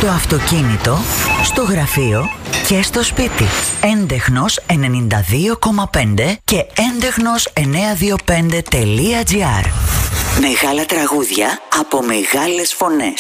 Στο αυτοκίνητο, στο γραφείο και στο σπίτι. Έντεχνος 92,5 και έντεχνος 925.gr. Μεγάλα τραγούδια από μεγάλες φωνές.